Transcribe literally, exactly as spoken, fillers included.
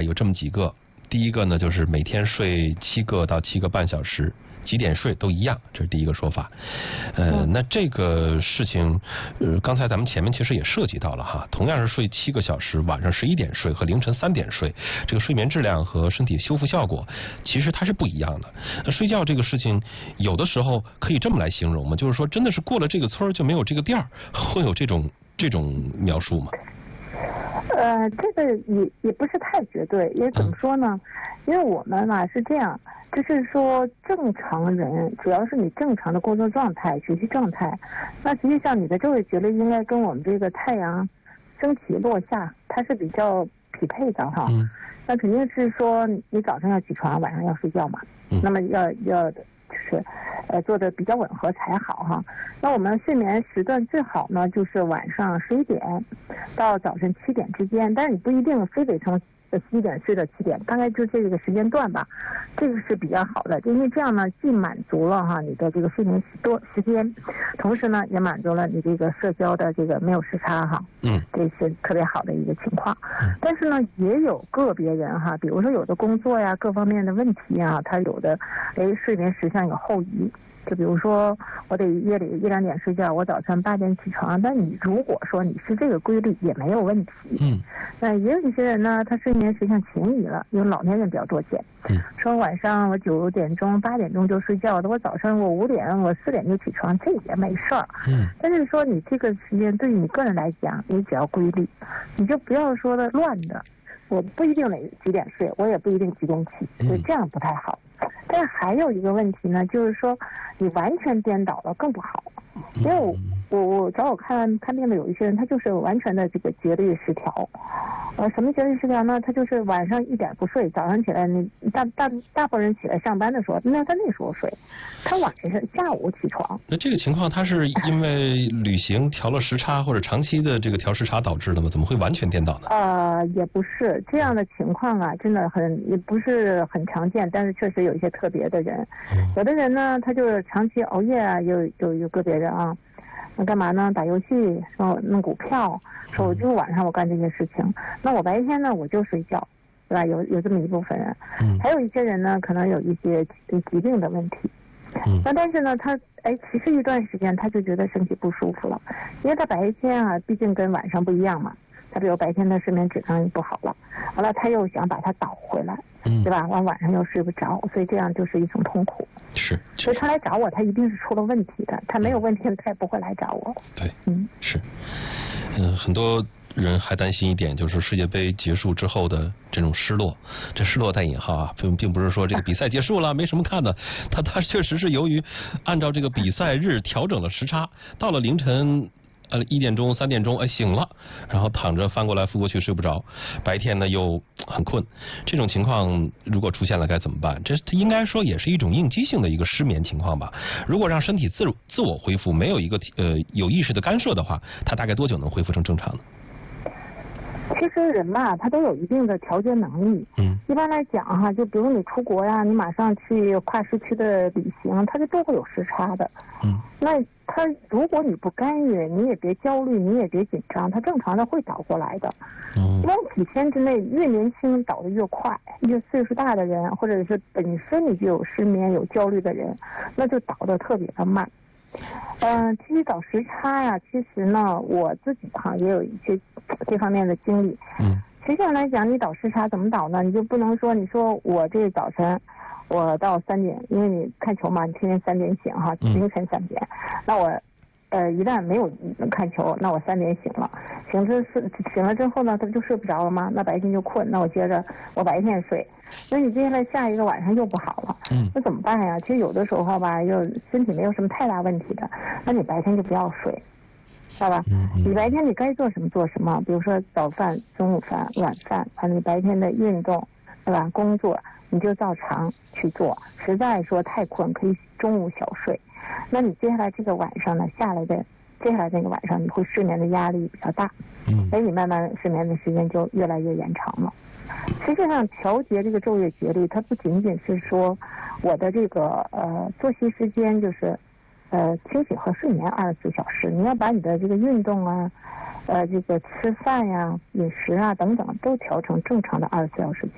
有这么几个。第一个呢，就是每天睡七个到七个半小时，几点睡都一样，这是第一个说法。呃，那这个事情，呃，刚才咱们前面其实也涉及到了哈，同样是睡七个小时，晚上十一点睡和凌晨三点睡，这个睡眠质量和身体修复效果，其实它是不一样的。那睡觉这个事情，有的时候可以这么来形容吗？就是说，真的是过了这个村就没有这个店儿，会有这种这种描述吗？ 呃，这个也也不是太绝对，因为怎么说呢？嗯、因为我们嘛是这样，就是说正常人，主要是你正常的工作状态、学习状态，那实际上你的昼夜节律应该跟我们这个太阳升起落下，它是比较匹配的哈。嗯、那肯定是说你早上要起床，晚上要睡觉嘛。嗯、那么要要就是呃做的比较吻合才好哈。那我们睡眠时段最好呢，就是晚上十一点到早晨七点之间，但是你不一定非得从十一点睡到七点，大概就这个时间段吧，这个是比较好的，因为这样呢，既满足了哈你的这个睡眠多时间，同时呢也满足了你这个社交的这个没有时差哈，嗯，这是特别好的一个情况。但是呢，也有个别人哈，比如说有的工作呀各方面的问题啊，他有的哎睡眠时上有后移。就比如说，我得夜里一两点睡觉，我早晨八点起床。但你如果说你是这个规律，也没有问题。嗯。那也有一些人呢，他睡眠实际上前移了，因为老年人比较多见。嗯。说晚上我九点钟、八点钟就睡觉的，我早上我五点、我四点就起床，这也没事儿。嗯。但是说你这个时间对于你个人来讲，你只要规律，你就不要说的乱的。我不一定哪几点睡，我也不一定几点起，所以这样不太好。但是还有一个问题呢，就是说你完全颠倒了更不好，因为我我我找我看看病的有一些人，他就是完全的这个节律失调。呃，什么节律失调呢？他就是晚上一点不睡，早上起来你大大大部分人起来上班的时候，那他那时候睡，他晚上是下午起床。 那这个情况他是因为旅行调了时差或者长期的这个调时差导致的吗？怎么会完全颠倒呢？ 呃，也不是这样的情况啊，真的很也不是很常见，但是确实有一些特别的人，嗯、有的人呢，他就是长期熬夜啊，有有有个别人啊。那干嘛呢？打游戏，说弄股票，说我就晚上我干这些事情。那我白天呢，我就睡觉，对吧？有有这么一部分人，嗯，还有一些人呢，可能有一些疾病的问题，嗯，那但是呢，他哎，其实一段时间他就觉得身体不舒服了，因为他白天啊，毕竟跟晚上不一样嘛。他比如白天的睡眠质量不好了，完了他又想把它倒回来，嗯，对吧？完晚上又睡不着，所以这样就是一种痛苦。 是， 所以他来找我，他一定是出了问题的。他没有问题，他也不会来找我。 对，嗯，是，嗯，很多人还担心一点，就是世界杯结束之后的这种失落。这失落带引号啊，并并不是说这个比赛结束了没什么看的，他他确实是由于按照这个比赛日调整了时差，到了凌晨。呃，一点钟、三点钟，哎，醒了，然后躺着翻过来覆过去睡不着，白天呢又很困，这种情况如果出现了该怎么办？这应该说也是一种应激性的一个失眠情况吧。如果让身体自自我恢复，没有一个呃有意识的干涉的话，它大概多久能恢复成正常呢？ 其实人嘛，他都有一定的调节能力。嗯，一般来讲哈，就比如你出国呀，你马上去跨时区的旅行，它就都会有时差的。嗯，那他如果你不干预，你也别焦虑，你也别紧张，他正常的会倒过来的。嗯，光几天之内，越年轻倒得越快，越岁数大的人，或者是本身你就有失眠、有焦虑的人，那就倒得特别的慢。嗯、呃，其实倒时差呀，其实呢，我自己哈也有一些这方面的经历。嗯，实际上来讲，你倒时差怎么倒呢？你就不能说你说我这早晨我到三点，因为你看球嘛，你天天三点醒哈，凌晨三点，嗯、那我呃一旦没有看球，那我三点醒了，醒之醒了之后呢，他不就睡不着了吗？那白天就困，那我接着我白天睡。那你接下来下一个晚上又不好了，嗯，那怎么办呀？其实有的时候吧，又身体没有什么太大问题的，那你白天就不要睡，知道吧？嗯嗯、你白天你该做什么做什么，比如说早饭、中午饭、晚饭，啊，你白天的运动，对吧？工作你就照常去做，实在说太困可以中午小睡。那你接下来这个晚上呢，下来的接下来这个晚上你会睡眠的压力比较大，嗯，所以你慢慢睡眠的时间就越来越延长了。实际上调节这个昼夜节律，它不仅仅是说我的这个呃作息时间就是呃清醒和睡眠二十四小时，你要把你的这个运动啊、呃这个吃饭呀、饮食啊等等都调成正常的二十四小时节